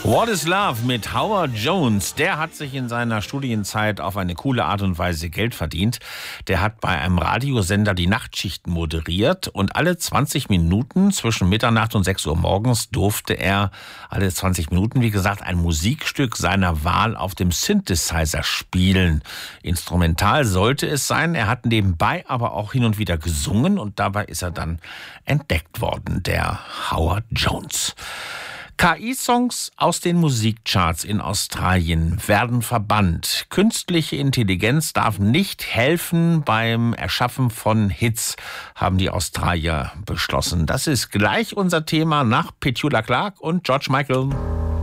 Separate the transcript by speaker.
Speaker 1: What is Love mit Howard Jones. Der hat sich in seiner Studienzeit auf eine coole Art und Weise Geld verdient. Der hat bei einem Radiosender die Nachtschichten moderiert und alle 20 Minuten zwischen Mitternacht und 6 Uhr morgens durfte er alle 20 Minuten, wie gesagt, ein Musikstück seiner Wahl auf dem Synthesizer spielen. Instrumental sollte es sein. Er hat nebenbei aber auch hin und wieder gesungen und dabei ist er dann entdeckt worden, der Howard Jones. KI-Songs aus den Musikcharts in Australien werden verbannt. Künstliche Intelligenz darf nicht helfen beim Erschaffen von Hits, haben die Australier beschlossen. Das ist gleich unser Thema nach Petula Clark und George Michael.